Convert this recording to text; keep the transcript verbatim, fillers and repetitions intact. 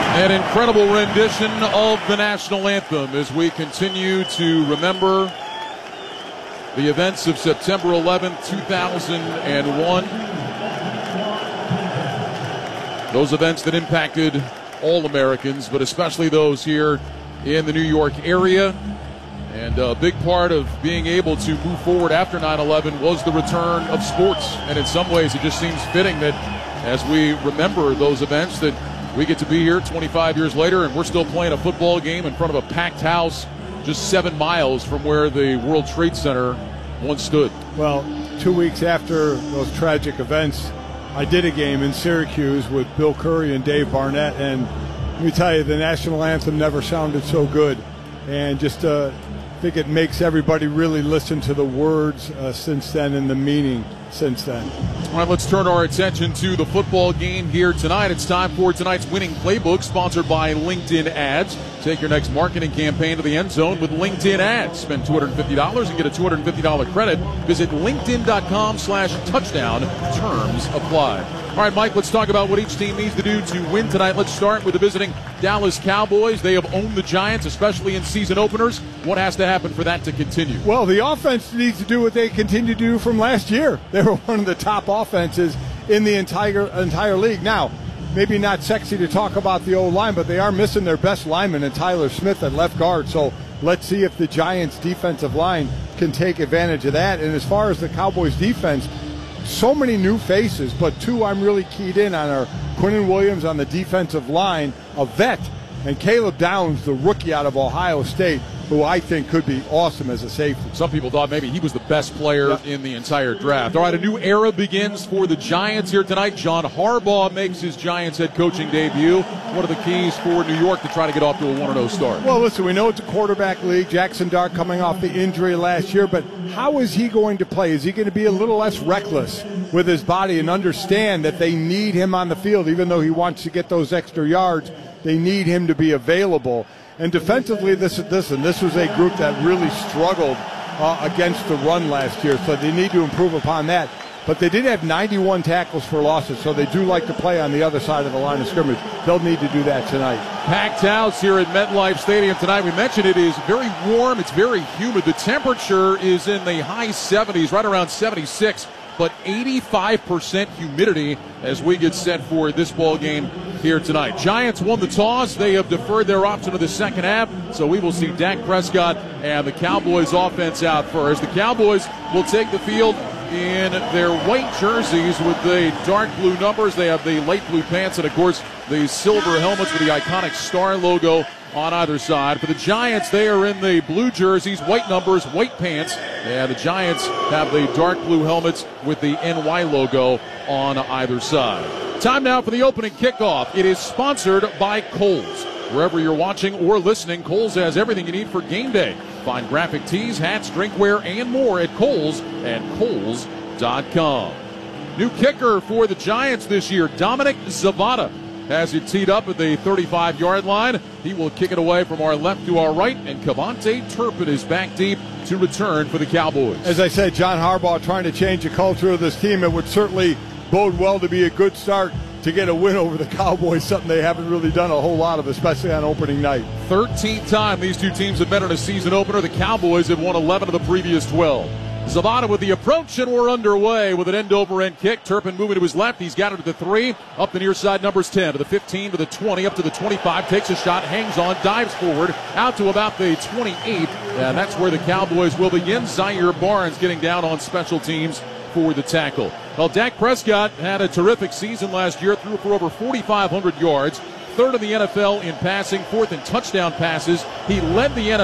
An incredible rendition of the national anthem as we continue to remember the events of September eleventh, two thousand one. Those events that impacted all Americans, but especially those here in the New York area. And a big part of being able to move forward after nine eleven was the return of sports. And in some ways, it just seems fitting that as we remember those events, that we get to be here twenty-five years later and we're still playing a football game in front of a packed house just seven miles from where the World Trade Center once stood. Well, two weeks after those tragic events, I did a game in Syracuse with Bill Curry and Dave Barnett, and let me tell you, the national anthem never sounded so good. And just uh, I think it makes everybody really listen to the words uh, since then and the meaning since then. All right, let's turn our attention to the football game here tonight. It's time for tonight's winning playbook, sponsored by LinkedIn Ads. Take your next marketing campaign to the end zone with LinkedIn Ads. Spend two hundred fifty dollars and get a two hundred fifty dollars credit. Visit linkedin.com slash touchdown. Terms apply. All right, Mike, let's talk about what each team needs to do to win tonight. Let's start with the visiting Dallas Cowboys. They have owned the Giants, especially in season openers. What has to happen for that to continue? Well, the offense needs to do what they continue to do from last year. They were one of the top offenses in the entire entire league. Now, maybe not sexy to talk about the O-line, but they are missing their best lineman in Tyler Smith at left guard. So let's see if the Giants' defensive line can take advantage of that. And as far as the Cowboys' defense, so many new faces, but two I'm really keyed in on are Quinnen Williams on the defensive line, a vet, and Caleb Downs, the rookie out of Ohio State, who I think could be awesome as a safety. Some people thought maybe he was the best player yep. in the entire draft. All right, a new era begins for the Giants here tonight. John Harbaugh makes his Giants head coaching debut. What are the keys for New York to try to get off to a one and oh start? Well, listen, we know it's a quarterback league. Jackson Dart coming off the injury last year, but how is he going to play? Is he going to be a little less reckless with his body and understand that they need him on the field, even though he wants to get those extra yards? They need him to be available. And defensively, this this and this was a group that really struggled uh, against the run last year, so they need to improve upon that. But they did have ninety-one tackles for losses, so they do like to play on the other side of the line of scrimmage. They'll need to do that tonight. Packed house here at MetLife Stadium tonight. We mentioned it is very warm. It's very humid. The temperature is in the high seventies, right around seventy-six, but eighty-five percent humidity as we get set for this ball game here tonight. Giants won the toss. They have deferred their option to the second half, so we will see Dak Prescott and the Cowboys offense out first. The Cowboys will take the field in their white jerseys with the dark blue numbers. They have the light blue pants and, of course, the silver helmets with the iconic star logo on either side. For the Giants, they are in the blue jerseys, white numbers, white pants, and the Giants have the dark blue helmets with the N Y logo on either side. Time now for the opening kickoff. It is sponsored by Kohl's. Wherever you're watching or listening, Kohl's has everything you need for game day. Find graphic tees, hats, drinkware, and more at Kohl's and Kohl's dot com. New kicker for the Giants this year, Dominic Zavada, has it teed up at the thirty-five-yard line. He will kick it away from our left to our right, and Cavante Turpin is back deep to return for the Cowboys. As I said, John Harbaugh trying to change the culture of this team. It would certainly bode well to be a good start to get a win over the Cowboys, something they haven't really done a whole lot of, especially on opening night. thirteenth time these two teams have met in a season opener. The Cowboys have won eleven of the previous twelve. Zavada with the approach, and we're underway with an end-over-end kick. Turpin moving to his left. He's got it at the three. Up the near side, numbers ten to the fifteen to the twenty, up to the twenty-five. Takes a shot, hangs on, dives forward, out to about the twenty-eight. And that's where the Cowboys will begin. Zaire Barnes getting down on special teams for the tackle. Well, Dak Prescott had a terrific season last year, threw for over forty-five hundred yards, third in the N F L in passing, fourth in touchdown passes. He led the N F L